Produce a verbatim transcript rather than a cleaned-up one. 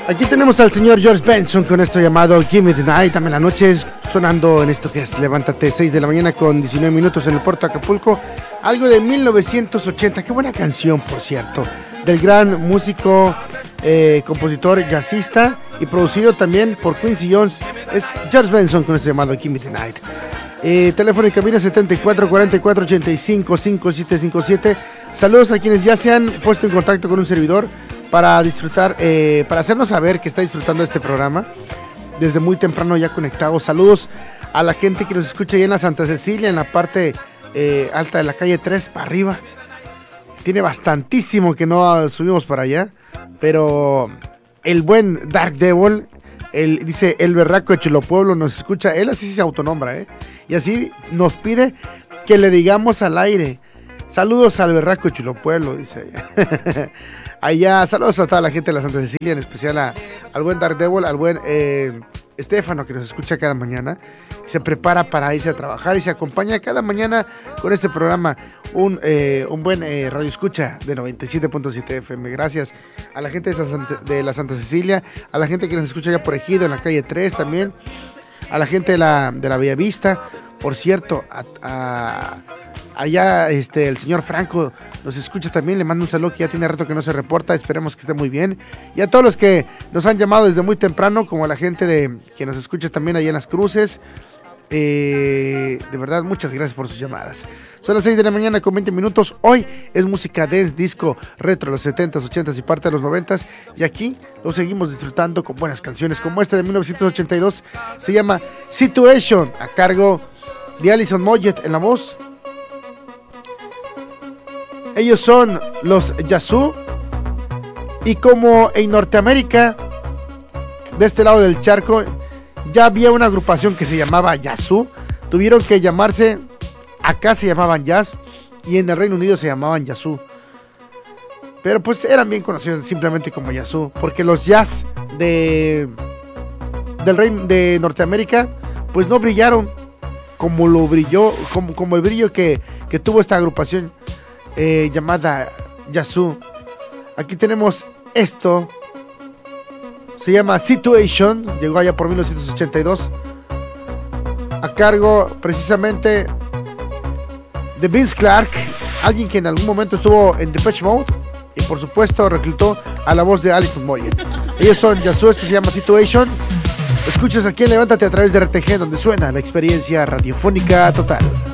Aquí tenemos al señor George Benson con esto llamado Gimme the Night. También la noche sonando en esto que es Levántate, seis de la mañana con diecinueve minutos en el puerto de Acapulco. Algo de mil novecientos ochenta, qué buena canción, por cierto, del gran músico, eh, compositor, jazzista y producido también por Quincy Jones. Es George Benson con esto llamado Gimme the Night. Eh, teléfono en cabina setenta y cuatro cuarenta y cuatro ochenta y cinco cincuenta y siete cincuenta y siete. Saludos a quienes ya se han puesto en contacto con un servidor para disfrutar, eh, para hacernos saber que está disfrutando de este programa desde muy temprano ya conectado. Saludos a la gente que nos escucha allá en la Santa Cecilia, en la parte eh, alta de la calle tres para arriba. Tiene bastantísimo que no subimos para allá, pero el buen Dark Devil, el, dice el berraco de Chulo Pueblo, nos escucha. Él así se autonombra, ¿eh? Y así nos pide que le digamos al aire: saludos al berraco de Chulo Pueblo, dice allá. Allá, saludos a toda la gente de la Santa Cecilia, en especial a, al buen Dark Devil, al buen eh, Estefano, que nos escucha cada mañana. Se prepara para irse a trabajar y se acompaña cada mañana con este programa. Un, eh, un buen eh, radio escucha de noventa y siete punto siete F M. Gracias a la gente de, Santa, de la Santa Cecilia, a la gente que nos escucha ya por Ejido, en la calle tres también, a la gente de la, de la Bellavista. Por cierto, a... a allá este, el señor Franco nos escucha también, le mando un saludo que ya tiene rato que no se reporta, esperemos que esté muy bien. Y a todos los que nos han llamado desde muy temprano, como a la gente de que nos escucha también allá en Las Cruces, eh, de verdad, muchas gracias por sus llamadas. Son las seis de la mañana con veinte minutos, hoy es música dance, disco retro de los setentas, ochentas y parte de los noventas, y aquí lo seguimos disfrutando con buenas canciones como esta de mil novecientos ochenta y dos, se llama Situation, a cargo de Alison Moyet en la voz. Ellos son los Yazoo, y como en Norteamérica, de este lado del charco, ya había una agrupación que se llamaba Yazoo, tuvieron que llamarse, acá se llamaban Jazz, y en el Reino Unido se llamaban Yazoo. Pero pues eran bien conocidos simplemente como Yazoo, porque los jazz de, del Reino de Norteamérica, pues no brillaron como lo brilló, como, como el brillo que, que tuvo esta agrupación. Eh, llamada Yazoo. Aquí tenemos esto, se llama Situation, llegó allá por mil novecientos ochenta y dos, a cargo precisamente de Vince Clarke, alguien que en algún momento estuvo en Depeche Mode y por supuesto reclutó a la voz de Alison Moyet. Ellos son Yazoo, esto se llama Situation. Escuchas aquí en Levántate a través de R T G, donde suena la experiencia radiofónica total.